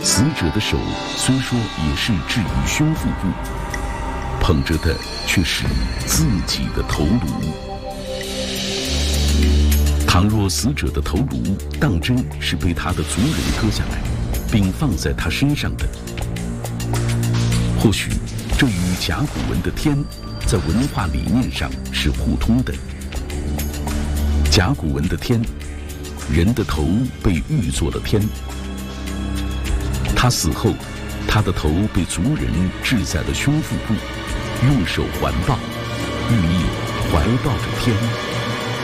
死者的手虽说也是置于胸腹部，捧着的却是自己的头颅。倘若死者的头颅当真是被他的族人割下来，并放在他身上的，或许这与甲骨文的天在文化理念上是互通的。甲骨文的天，人的头被喻作了天。他死后，他的头被族人置在了胸腹部，用手环抱，寓意怀抱着天。